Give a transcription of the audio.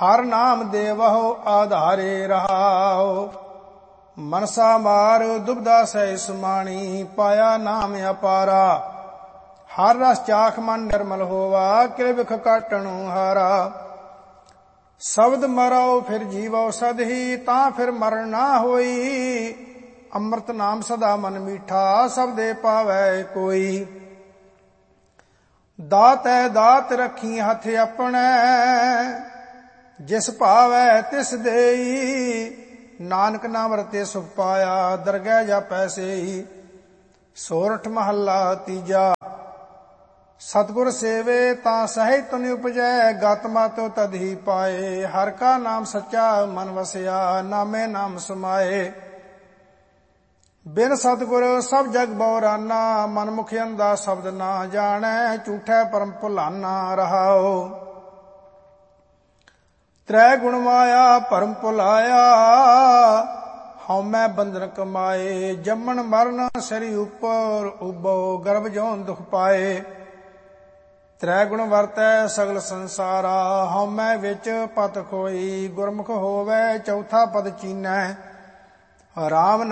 ਹਰ ਨਾਮ ਦੇਵਹੁ ਆਧਾਰੇ ਰਹਾਉ। ਮਨਸਾ ਮਾਰ ਦੁਬਦਾ ਸਹਿ ਸਮਾਣੀ, ਪਾਇਆ ਨਾਮ ਅਪਾਰਾ। ਹਰ ਰਸ ਚਾਖ ਮਨ ਨਿਰਮਲ ਹੋਵਾ, ਕਿਲਬਿਖ ਕਾਟਣੁ ਹਾਰਾ। ਸ਼ਬਦ ਮਰਉ ਫਿਰ ਜੀਵਉ ਸਦਹੀ, ਤਾਂ ਫਿਰ ਮਰਨ ਨਾ ਹੋਈ। ਅੰਮ੍ਰਿਤ ਨਾਮ ਸਦਾ ਮਨ ਮੀਠਾ, ਸਬਦੇ ਪਾਵੈ ਕੋਈ। ਦਾਤੈ ਦਾਤ ਰੱਖੀ ਹੱਥ ਆਪਣੇ, ਜਿਸ ਭਾਵੈ ਤਿਸ ਦੇਈ। ਨਾਨਕ ਨਾਮ ਵਰਤੇ ਸੁਖ ਪਾਇਆ, ਦਰਗਹਿ ਜਾਪੈ ਸੇਈ। ਸੋਰਠ ਮਹੱਲਾ ਤੀਜਾ। ਸਤਿਗੁਰ ਸੇਵੇ ਤਾਂ ਸਹਿਜ ਤੁਨ ਉਪਜੈ, ਗਤ ਮਤ ਤਦਹੀ ਪਾਏ। ਹਰ ਕਾ ਨਾਮ ਸੱਚਾ ਮਨ ਵਸਿਆ, ਨਾਮੇ ਨਾਮ ਸਮਾਏ। ਬਿਨ ਸਤਿਗੁਰ ਸਭ ਜਗ ਬਉਰਾਨਾ, ਮਨ ਮੁਖ ਅੰਧਾ ਸ਼ਬਦ ਨਾ ਜਾਣੈ। ਝੂਠੈ ਪਰਮ ਭੁਲਾਨਾ ਰਹਾਉ। ਤ੍ਰੈ ਗੁਣ ਮਾਇਆ ਭਰਮ ਭੁਲਾਇਆ, ਹਉਮੈ ਬੰਧਨ ਕਮਾਏ। ਜੰਮਣ ਮਰਨ ਸਰੀ ਉਪਰ ਉਬੋ, ਗਰਭ ਜੋਨ ਦੁਖ ਪਾਏ। ਤ੍ਰੈ ਗੁਣ ਵਰਤੈ ਸਗਲ ਸੰਸਾਰਾ, ਹਉਮੈ ਵਿੱਚ ਪਤ ਖੋਈ। ਗੁਰਮੁਖ ਹੋਵੈ ਚੌਥਾ ਪਦ ਚੀਨੈ, ਰਾਮ